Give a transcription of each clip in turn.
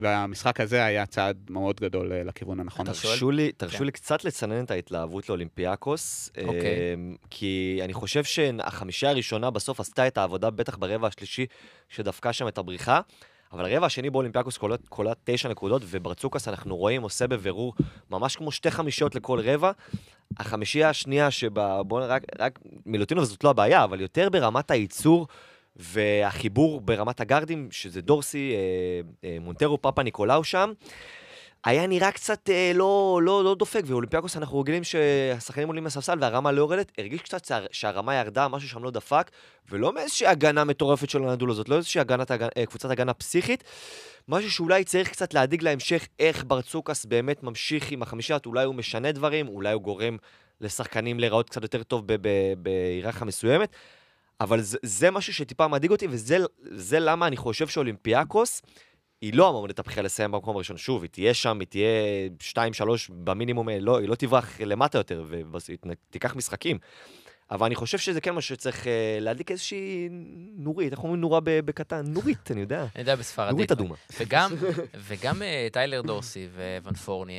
והמשחק הזה היה צעד מאוד גדול לכיוון הנכון. תרשו לי קצת לצנן את ההתלהבות לאולימפיאקוס, כי אני חושב שהחמישייה הראשונה בסוף עשתה את העבודה, בטח ברבע השלישי, שדווקא שם את הבריחה, אבל הרבע השני באולימפיאקוס קולט 9 נקודות, וברצוקס אנחנו רואים, עושה בבירור, ממש כמו 2 חמישיות לכל רבע. החמישייה השנייה בואו רק מילוטינוב זאת לא הבעיה, אבל יותר ברמת הייצור, והחיבור ברמת הגארדים, שזה דורסי, מונטרו, פאפה ניקולאו שם, היה נראה קצת לא דופק, ואולימפיאקוס אנחנו רגילים שהשחקנים עולים מהספסל והרמה לא יורדת, הרגיש קצת שהרמה ירדה, משהו שם לא דפק, ולא מאיזושהי הגנה מטורפת של הנדולו, זאת לא איזושהי קבוצת הגנה פסיכית, משהו שאולי צריך קצת להדיג להמשך איך ברצוקס באמת ממשיך עם החמישיית, אולי הוא משנה דברים, אולי הוא גורם לשחקנים להיראות קצת יותר טוב בהיררכיה מסוימת, אבל זה משהו שטיפה מדאיג אותי, וזה למה אני חושב שאולימפיאקוס היא לא המועמדת הבכירה לסיים במקום הראשון. שוב, היא תהיה שם, היא תהיה 2-3 במינימום, היא לא תברח למטה יותר, ותיקח משחקים. אבל אני חושב שזה כן משהו שצריך להדליק איזושהי נורית, איך אומרים נורה בקטן? נורית, אני יודע. אני יודע בספרדית. נורית אדומה. וגם טיילר דורסי וואן פורני,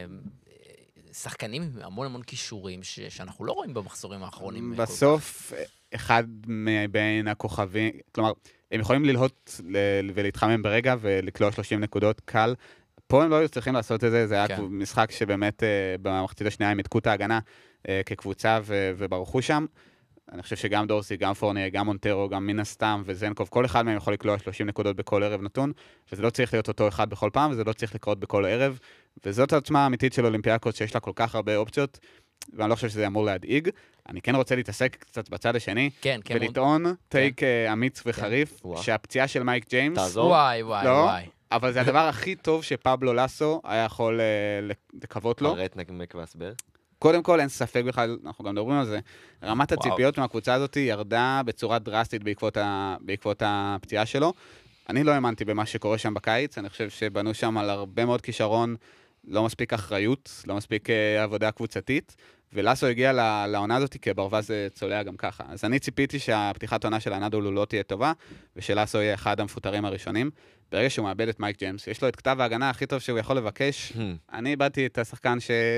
שחקנים עם המון כישורים, שאנחנו לא רואים במחזורים האחרונים. בסוף, אחד מבין הכוכבים, כלומר, הם יכולים ללהות ולהתחמם ברגע ולקלוע 30 נקודות קל. פה הם לא היו צריכים לעשות את זה, זה היה משחק שבאמת במחצית השנייה הם התקו את ההגנה כקבוצה וברחו שם. אני חושב שגם דורסי, גם פורניה, גם מונטרו, גם מן הסתם וזנקוב, כל אחד מהם יכול לקלוע 30 נקודות בכל ערב נתון, וזה לא צריך להיות אותו אחד בכל פעם, וזה לא צריך לקרות בכל ערב, וזאת העצמה האמיתית של אולימפיאקוס, שיש לה כל כך הרבה אופציות, ואני לא חושב שזה אמור להדאיג. אני כן רוצה להתעסק קצת בצד השני, ולטעון טייק אמיץ וחריף, שהפציעה של מייק ג'יימס, תעזור. וואי. אבל זה הדבר הכי טוב שפבלו לסו היה יכול לקוות לו. פרט נקמק והסבר. קודם כל, אין ספק בכלל, אנחנו גם מדברים על זה, רמת הציפיות מהקבוצה הזאת ירדה בצורה דרסטית בעקבות הפציעה שלו. אני לא האמנתי במה שקורה שם בקיץ, אני חושב שבנו שם על הרבה מאוד כישרון, לא מספיק אחריות, לא מספיק עבודה קבוצתית, ולסו הגיע לעונה הזאת כברווז צולע גם ככה. אז אני ציפיתי שהפתיחת עונה של הנדולו לא תהיה טובה, ושלסו יהיה אחד המפוטרים הראשונים. ברגע שהוא מאבד את מייק ג'יימס, יש לו את כתב ההגנה הכי טוב שהוא יכול לבקש. אני איבדתי את השחקן,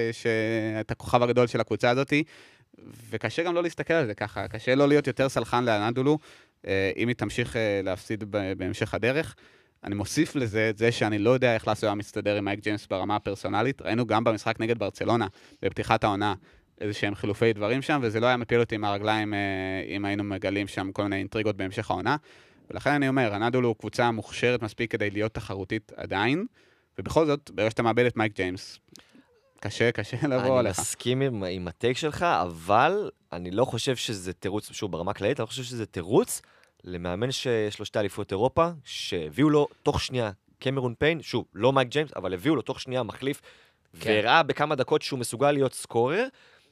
את הכוכב הגדול של הקבוצה הזאת, וקשה גם לא להסתכל על זה ככה. קשה לא להיות יותר סלחן לאנדולו, אם היא תמשיך להפסיד בהמשך הדרך. אני מוסיף לזה את זה שאני לא יודע איך לסו היה מסתדר עם מייק ג'יימס ברמה הפרסונלית. ראינו גם במשחק נגד ברצלונה, בפתיחת העונה, איזשהם חילופי דברים שם, וזה לא היה מפיל אותי מהרגליים אם היינו מגלים שם כל מיני אינטריגות בהמשך העונה. ולכן אני אומר, הנדולו הוא קבוצה מוכשרת מספיק כדי להיות תחרותית עדיין, ובכל זאת, ברגע שאתה מאבד את מייק ג'יימס, קשה לבוא עליך. אני מסכים עם הטייק שלך, אבל אני לא חושב שזה תירוץ, שוב, ברמה כללית, אני לא חושב שזה תירוץ למאמן שיש לו 2 אליפויות אירופה, שהביאו לו תוך שנייה קמרון פיין, שוב, לא מייק ג'יימס, אבל הביאו לו תוך שנייה מחליף, והראה בכמה דקות שהוא מסוגל להיות סקורר.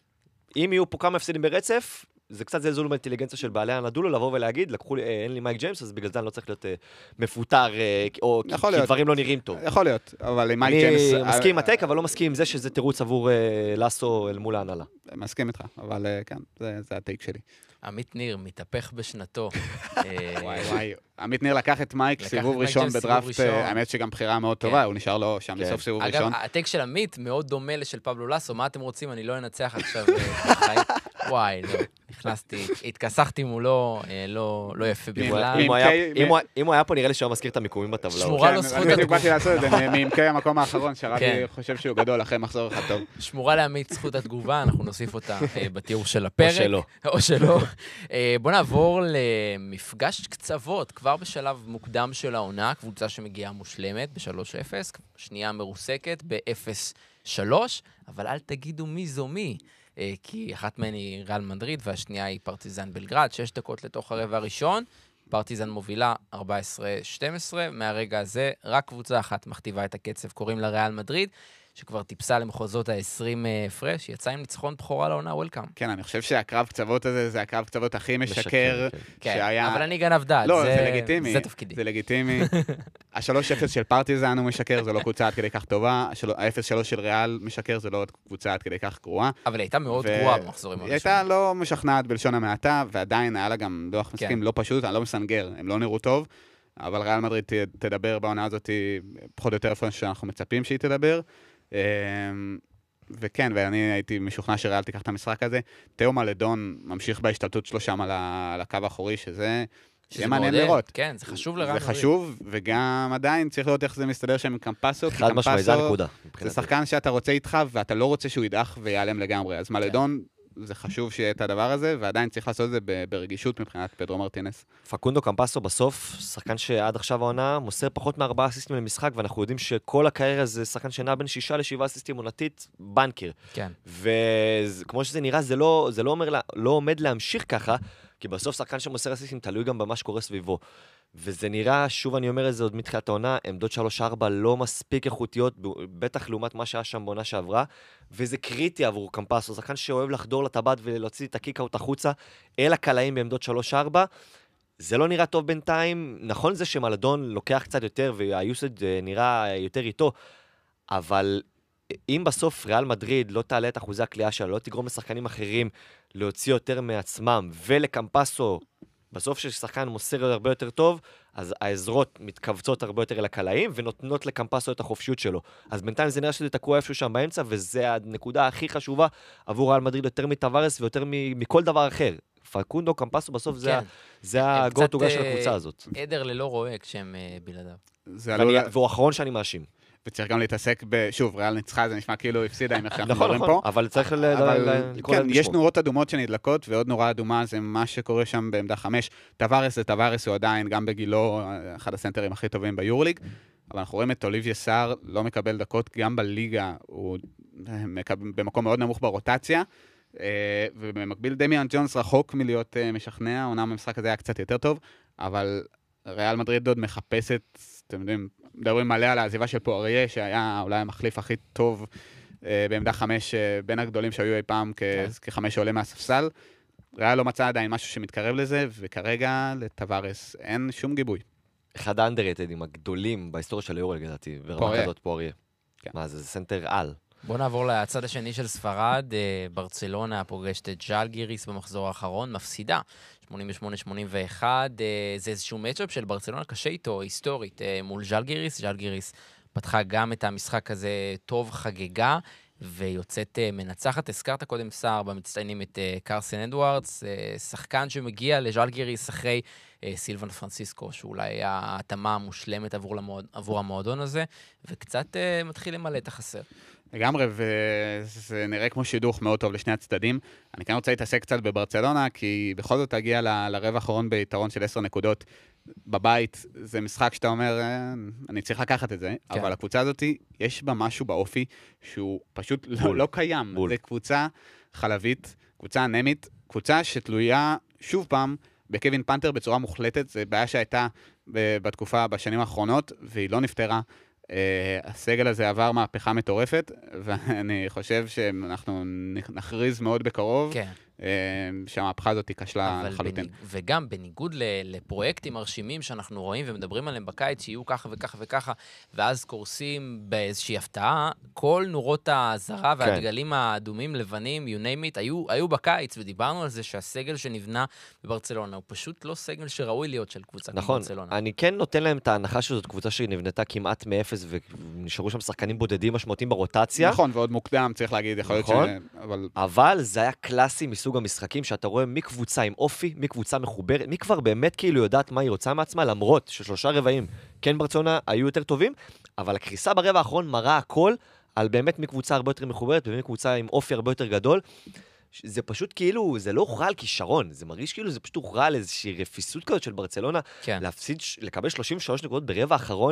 אם יהיו פה כמה הפסדים ברצף, זה קצת זלזול באינטליגנציה של בעלי הנדולו, לבוא ולהגיד, לקחו לי, אין לי מייק ג'יימס, אז בגלל זה אני לא צריך להיות מפוטר, או כי דברים לא נראים טוב. יכול להיות, אבל עם מייק ג'יימס... אני מסכים עם הטייק, אבל לא מסכים עם זה שזה תירוץ עבור לסו אל מול ההנהלה. מסכים איתך, אבל כן, זה הטייק שלי. עמית ניר, מתהפך בשנתו. וואי. עמית ניר לקח את מייק סיבוב ראשון בדראפט, האמת שגם בחירה מאוד טובה, הוא נשאר לו שם בסוף סיבוב ראשון. אגב, הטייק של עמית מאוד דומה לשל פבלו לסו, מה אתם רוצים? אני לא אנצח עכשיו בחיים. וואי, לא, נכנסתי, התכסחתי מולו, לא יפה בכלל. אם הוא היה פה, נראה לי שהוא מזכיר את המיקומים בטבלה. שמורה לו זכות התגובה. באתי לעשות את זה, מעמקי המקום האחרון, שרבי חושב שהוא גדול אחרי מחזור אחד טוב. שמורה לעמית זכות התגובה, אנחנו נוסיף אותה בתיאור של הפרק. או שלא. בוא נעבור למפגש קצוות, כבר בשלב מוקדם של העונה, קבוצה שמגיעה מושלמת ב-3-0, שנייה מרוסקת ב-0-3, אבל אל תגידו מי זו מי. כי אחת מהן היא ריאל מדריד, והשנייה היא פרטיזן בלגרד, 6 דקות לתוך הרבע הראשון, פרטיזן מובילה 14-12, מהרגע הזה רק קבוצה אחת מכתיבה את הקצב, קוראים לה ריאל מדריד, שכבר טיפסה למחוזות ה-20 הפרש, יצא עם ניצחון בחורה לעונה, וולקאם. כן, אני חושב שהקרב קצוות הזה, זה הקרב קצוות הכי משקר שהיה... אבל אני גנב דעת, לא, זה לגיטימי. זה תפקידי. זה לגיטימי. ה-3-0 של פרטיזן הוא משקר, זה לא קבוצה עד כדי כך טובה. ה-0-3 של ריאל משקר, זה לא קבוצה עד כדי כך גרועה. אבל היא הייתה מאוד גרועה במחזורים הראשונים. היא הייתה לא משכנעת בלשון המעטה, ועדיין היה לה גם דוח מסכים לא פשוט, אני לא מסנגר, הם לא נראו טוב. אבל ריאל מדריד תדבר בעונה הזאת פחות או יותר איפה שאנחנו מצפים שהיא תדבר. וכן, ואני הייתי משוכנע שריאל תיקח את המשחק הזה. תאו מלדון ממשיך בהשתלטות שלו שם על הקו האחורי, שזה מעניין לראות. כן, זה חשוב לריאל מדריד. זה חשוב, וגם עדיין צריך לראות איך זה מסתדר שם עם קמפסו. חד משמעי, זה הנקודה. זה שחקן שאתה רוצה איתך, ואתה לא רוצה שהוא ידעך ויעלם לגמרי. אז מלדון, זה חשוב שיהיה את הדבר הזה, ועדיין צריך לעשות את זה ברגישות מבחינת פדרו מרטינס. פקונדו קמפסו בסוף, שחקן שעד עכשיו העונה, מוסר פחות מ4 אסיסטים למשחק, ואנחנו יודעים שכל הקריירה זה שחקן שנע בין 6 ל7 אסיסטים עונתית, בנקר. כן. וכמו שזה נראה, זה לא עומד להמשיך ככה, כי בסוף שחקן שמוסר אסיסטים תלוי גם במה שקורה סביבו. וזה נראה, שוב אני אומר את זה עוד מתחילת העונה, עמדות 3-4 לא מספיק איכותיות, בטח לעומת מה שהיה שם בעונה שעברה, וזה קריטי עבור קמפסו, שחקן שאוהב לחדור לטבעת ולהוציא את הקיקאוט החוצה, אל הקלעים בעמדות 3-4, זה לא נראה טוב בינתיים, נכון זה שמלדון לוקח קצת יותר, והיוסד נראה יותר איתו, אבל אם בסוף ריאל מדריד לא תעלה את אחוזי הקליעה שלה, לא תגרום לשחקנים אחרים להוציא יותר מעצמם, ולקמפסו, בסוף ששחקן מוסר הרבה יותר טוב, אז העזרות מתכווצות הרבה יותר אל הקלעים, ונותנות לקמפסו את החופשיות שלו. אז בינתיים זה נראה שזה תקוע איפשהו שם באמצע, וזה הנקודה הכי חשובה עבור ריאל מדריד יותר מטווארס ויותר מכל דבר אחר. פקונדו, קמפסו, בסוף זה הגו-טו-גה של הקבוצה הזאת. עדר ללא רואה כשהם בלעדיו. והוא האחרון שאני מאשים. וצריך גם להתעסק שוב, ריאל ניצחה, זה נשמע כאילו הפסידה עם איך שאנחנו מדברים פה. נכון, אבל צריך לקרוא להם יש נורות אדומות שנדלקות, ועוד נורה אדומה זה מה שקורה שם בעמדה 5. טווארס זה טווארס, הוא עדיין גם בגילו אחד הסנטרים הכי טובים ביורליג, אבל אנחנו רואים את אוליביה סאר לא מקבל דקות, גם בליגה הוא במקום מאוד נמוך ברוטציה, ובמקביל דמיאן ג'ונס רחוק מלהיות משכנע, אומנם המשחק הזה היה קצת יותר טוב, אבל ריאל מדריד עוד מחפשת, אתם יודעים, מדברים מלא על העזיבה של פואריה, שהיה אולי המחליף הכי טוב בעמדה 5 בין הגדולים שהיו אי פעם כ5 שעולה מהספסל. ריאל לא מצא עדיין משהו שמתקרב לזה, וכרגע לטווארס אין שום גיבוי. אחד האנדררייטדים הגדולים בהיסטוריה של היורו, לדעתי, ברמה כזאת פואריה. מה זה סנטר על. בוא נעבור לצד השני של ספרד, ברצלונה פוגשת את ז'אלגיריס במחזור האחרון, מפסידה, 88-81, זה איזשהו מצ'אפ של ברצלונה קשה איתו, היסטורית, מול ז'אלגיריס, ז'אלגיריס פתחה גם את המשחק הזה טוב חגיגה, ויוצאת מנצחת, הזכרת קודם סער במצטיינים את קרסן אדוארדס, שחקן שמגיע לז'אלגיריס אחרי סילבן פרנסיסקו, שאולי ההתאמה המושלמת עבור המועדון הזה, וקצת מתחיל למלא את החסר. לגמרי, וזה נראה כמו שידוך מאוד טוב לשני הצדדים. אני כאן רוצה להתעסק קצת בברצלונה, כי בכל זאת תגיע לרבע האחרון ביתרון של 10 נקודות בבית. זה משחק שאתה אומר, אני צריך לקחת את זה, כן. אבל הקבוצה הזאת, יש בה משהו באופי שהוא פשוט לא קיים. זה קבוצה חלבית, קבוצה אנמית, קבוצה שתלויה שוב פעם בקווין פנתר בצורה מוחלטת. זה בעיה שהייתה בתקופה, בשנים האחרונות, והיא לא נפטרה. הסגל הזה עבר מהפכה מטורפת, ואני חושב שאנחנו נכריז מאוד בקרוב, שהמהפכה הזאת כשלה לחלוטין. וגם בניגוד לפרויקטים מרשימים שאנחנו רואים ומדברים עליהם בקיץ, שיהיו ככה וככה וככה, ואז קורסים באיזושהי הפתעה, כל נורות הזרה והדגלים האדומים, לבנים, you name it, היו בקיץ, ודיברנו על זה שהסגל שנבנה בברצלונה, הוא פשוט לא סגל שראוי להיות של קבוצה כמו ברצלונה. נכון, אני כן נותן להם את ההנחה שזאת קבוצה שנבנתה כמעט מאפס, ונשארו שם שחקנים בודדים משמעותיים ברוטציה. נכון, ועוד מוקדם, צריך להגיד, יכול להיות אבל זה היה קלאסי מסוג המשחקים שאתה רואה מקבוצה עם אופי, מקבוצה מחוברת, מי כבר באמת כאילו יודעת מה היא רוצה מעצמה, למרות ששלושה רבעים, כן ברצלונה היו יותר טובים, אבל הקריסה ברבע האחרון מראה הכל על באמת מקבוצה הרבה יותר מחוברת, ומקבוצה עם אופי הרבה יותר גדול. זה פשוט כאילו, זה לא הוכרע על כישרון, זה מרגיש כאילו זה פשוט הוכרע על איזושהי רפיסות כזאת של ברצלונה, כן. לקבל 33 נקודות ברבע האחרון,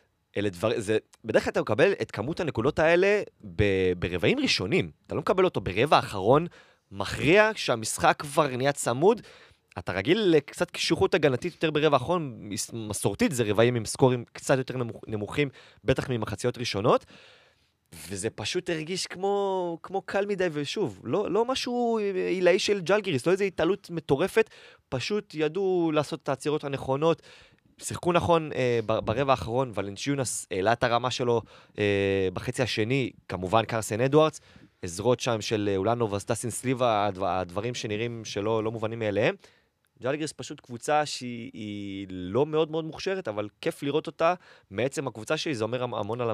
בדרך כלל אתה מקבל את כמות הנקודות האלה ברבעים ראשונים, אתה לא מקבל אותו ברבע האחרון, מכריע שהמשחק כבר נהיה צמוד, אתה רגיל לקצת קישוחות הגנתית יותר ברבע האחרון, מסורתית זה רבעים עם סקורים קצת יותר נמוכים, בטח ממחציות ראשונות, וזה פשוט הרגיש כמו קל מדי, ושוב, לא משהו עילאי של ג'לגיריס, לא איזו התעלות מטורפת, פשוט ידעו לעשות את העצירות הנכונות, שיחקו נכון ברבע האחרון, ולנצ'יונס העלה את הרמה שלו בחצי השני, כמובן קרסן אדוארדס, עזרות שם של אולנו וסטסין סליבה, הדברים שנראים שלא מובנים מאליהם, ז'אלגיריס פשוט קבוצה שהיא לא מאוד מאוד מוכשרת, אבל כיף לראות אותה. מעצם הקבוצה שלי, זה אומר המון על